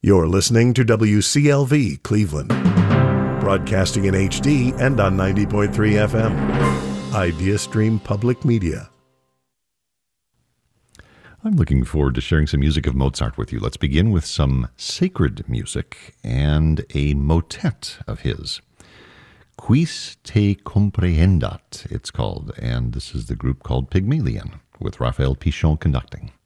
You're listening to WCLV Cleveland, broadcasting in HD and on 90.3 FM. IdeaStream Public Media. I'm looking forward to sharing some music of Mozart with you. Let's begin with some sacred music and a motet of his. Quis te comprehendat, it's called, and this is the group called Pygmalion, with Raphael Pichon conducting.